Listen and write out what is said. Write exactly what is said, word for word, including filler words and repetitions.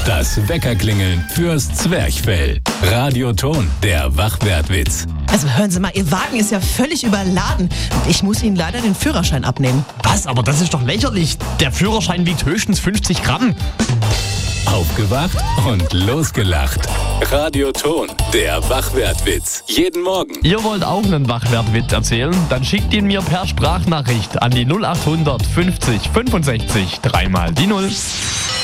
Das Weckerklingeln fürs Zwerchfell. Radioton, der Wachwertwitz. Also hören Sie mal, Ihr Wagen ist ja völlig überladen. Ich muss Ihnen leider den Führerschein abnehmen. Was? Aber das ist doch lächerlich. Der Führerschein wiegt höchstens fünfzig Gramm. Aufgewacht und losgelacht. Radioton, der Wachwertwitz. Jeden Morgen. Ihr wollt auch einen Wachwertwitz erzählen? Dann schickt ihn mir per Sprachnachricht an die null acht hundert fünfzig fünfundsechzig dreimal die Null.